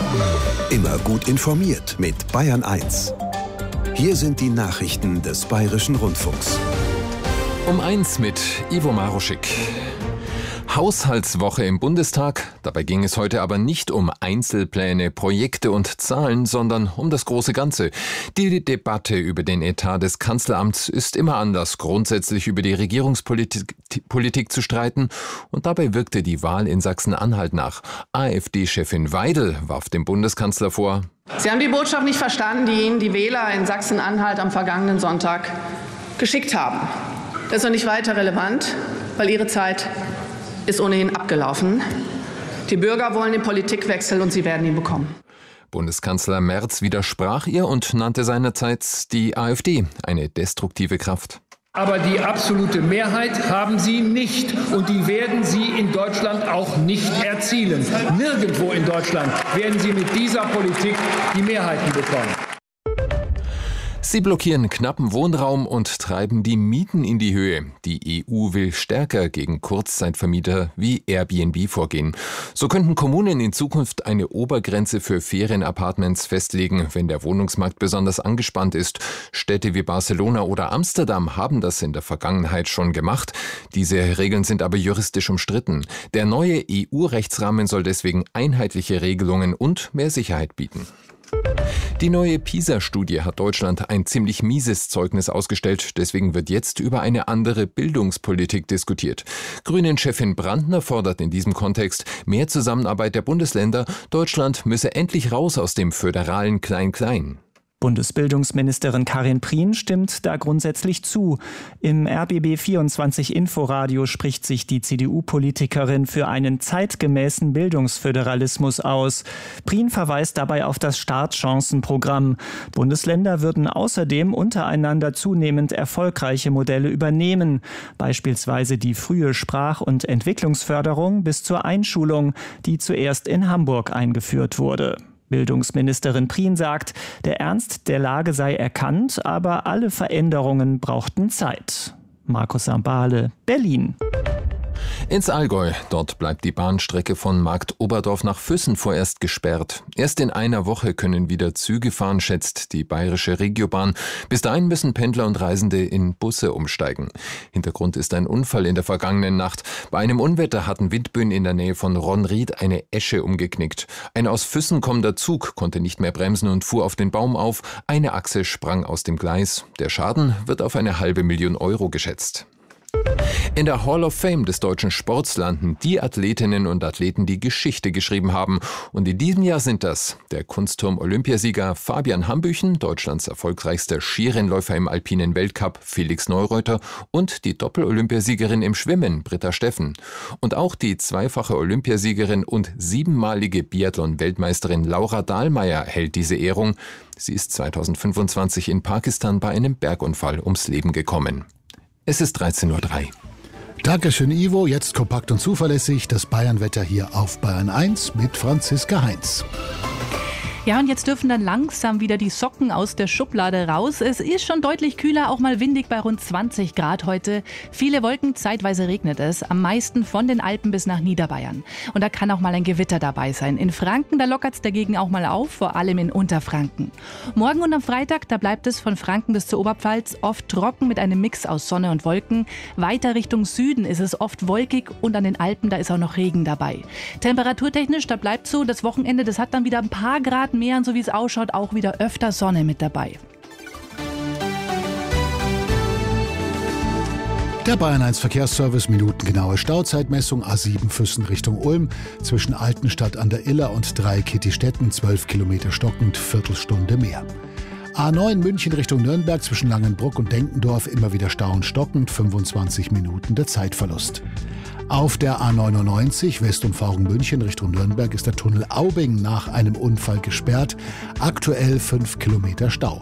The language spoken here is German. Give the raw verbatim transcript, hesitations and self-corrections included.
Immer gut informiert mit Bayern eins. Hier sind die Nachrichten des Bayerischen Rundfunks. Um eins mit Ivo Maruschik. Haushaltswoche im Bundestag. Dabei ging es heute aber nicht um Einzelpläne, Projekte und Zahlen, sondern um das große Ganze. Die Debatte über den Etat des Kanzleramts ist immer Anlass, grundsätzlich über die Regierungspolitik Politik zu streiten. Und dabei wirkte die Wahl in Sachsen-Anhalt nach. AfD-Chefin Weidel warf dem Bundeskanzler vor: Sie haben die Botschaft nicht verstanden, die Ihnen die Wähler in Sachsen-Anhalt am vergangenen Sonntag geschickt haben. Das ist noch nicht weiter relevant, weil Ihre Zeit ist ohnehin abgelaufen. Die Bürger wollen den Politikwechsel und sie werden ihn bekommen. Bundeskanzler Merz widersprach ihr und nannte seinerzeit die AfD eine destruktive Kraft. Aber die absolute Mehrheit haben sie nicht und die werden sie in Deutschland auch nicht erzielen. Nirgendwo in Deutschland werden sie mit dieser Politik die Mehrheiten bekommen. Sie blockieren knappen Wohnraum und treiben die Mieten in die Höhe. Die E U will stärker gegen Kurzzeitvermieter wie Airbnb vorgehen. So könnten Kommunen in Zukunft eine Obergrenze für Ferienapartments festlegen, wenn der Wohnungsmarkt besonders angespannt ist. Städte wie Barcelona oder Amsterdam haben das in der Vergangenheit schon gemacht. Diese Regeln sind aber juristisch umstritten. Der neue E U-Rechtsrahmen soll deswegen einheitliche Regelungen und mehr Sicherheit bieten. Die neue PISA-Studie hat Deutschland ein ziemlich mieses Zeugnis ausgestellt. Deswegen wird jetzt über eine andere Bildungspolitik diskutiert. Grünen-Chefin Brandner fordert in diesem Kontext mehr Zusammenarbeit der Bundesländer. Deutschland müsse endlich raus aus dem föderalen Klein-Klein. Bundesbildungsministerin Karin Prien stimmt da grundsätzlich zu. Im R B B vierundzwanzig Inforadio spricht sich die C D U-Politikerin für einen zeitgemäßen Bildungsföderalismus aus. Prien verweist dabei auf das Startchancenprogramm. Bundesländer würden außerdem untereinander zunehmend erfolgreiche Modelle übernehmen, beispielsweise die frühe Sprach- und Entwicklungsförderung bis zur Einschulung, die zuerst in Hamburg eingeführt wurde. Bildungsministerin Prien sagt, der Ernst der Lage sei erkannt, aber alle Veränderungen brauchten Zeit. Markus Sambale, Berlin. Ins Allgäu. Dort bleibt die Bahnstrecke von Marktoberdorf nach Füssen vorerst gesperrt. Erst in einer Woche können wieder Züge fahren, schätzt die bayerische Regiobahn. Bis dahin müssen Pendler und Reisende in Busse umsteigen. Hintergrund ist ein Unfall in der vergangenen Nacht. Bei einem Unwetter hatten Windböen in der Nähe von Ronried eine Esche umgeknickt. Ein aus Füssen kommender Zug konnte nicht mehr bremsen und fuhr auf den Baum auf. Eine Achse sprang aus dem Gleis. Der Schaden wird auf eine halbe Million Euro geschätzt. In der Hall of Fame des deutschen Sports landen die Athletinnen und Athleten, die Geschichte geschrieben haben. Und in diesem Jahr sind das der Kunstturm-Olympiasieger Fabian Hambüchen, Deutschlands erfolgreichster Skirennläufer im alpinen Weltcup Felix Neureuter und die Doppel-Olympiasiegerin im Schwimmen Britta Steffen. Und auch die zweifache Olympiasiegerin und siebenmalige Biathlon-Weltmeisterin Laura Dahlmeier hält diese Ehrung. Sie ist zweitausendfünfundzwanzig in Pakistan bei einem Bergunfall ums Leben gekommen. Es ist dreizehn Uhr drei. Dankeschön, Ivo. Jetzt kompakt und zuverlässig das Bayernwetter hier auf Bayern eins mit Franziska Heinz. Ja, und jetzt dürfen dann langsam wieder die Socken aus der Schublade raus. Es ist schon deutlich kühler, auch mal windig bei rund zwanzig Grad heute. Viele Wolken, zeitweise regnet es. Am meisten von den Alpen bis nach Niederbayern. Und da kann auch mal ein Gewitter dabei sein. In Franken, da lockert es dagegen auch mal auf, vor allem in Unterfranken. Morgen und am Freitag, da bleibt es von Franken bis zur Oberpfalz oft trocken mit einem Mix aus Sonne und Wolken. Weiter Richtung Süden ist es oft wolkig und an den Alpen, da ist auch noch Regen dabei. Temperaturtechnisch, da bleibt so, das Wochenende, das hat dann wieder ein paar Grad mehr und so wie es ausschaut, auch wieder öfter Sonne mit dabei. Der Bayern eins Verkehrsservice, minutengenaue Stauzeitmessung, A sieben Füssen Richtung Ulm, zwischen Altenstadt an der Iller und Dreikittistetten, zwölf Kilometer stockend, Viertelstunde mehr. A neun München Richtung Nürnberg, zwischen Langenbruck und Denkendorf, immer wieder Stau und stockend, fünfundzwanzig Minuten der Zeitverlust. Auf der A neunundneunzig Westumfahrung München Richtung Nürnberg ist der Tunnel Aubing nach einem Unfall gesperrt. Aktuell fünf Kilometer Stau.